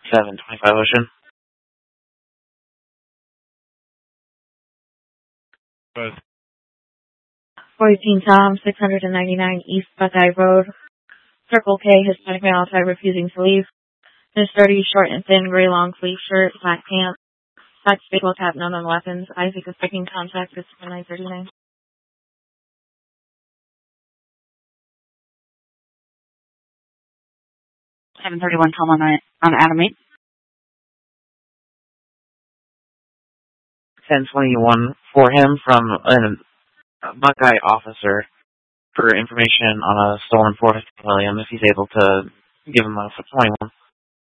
725 Ocean. Both. 418 Tom, 699 East Buckeye Road. Circle K, Hispanic male outside refusing to leave. Ms. 30, short and thin, gray long sleeve shirt, black pants, black baseball cap, none on weapons. Isaac is taking contact with 939. 731 Tom on Adam 8. 1021 for him from a Buckeye officer for information on a stolen 450 William, if he's able to give him a 21.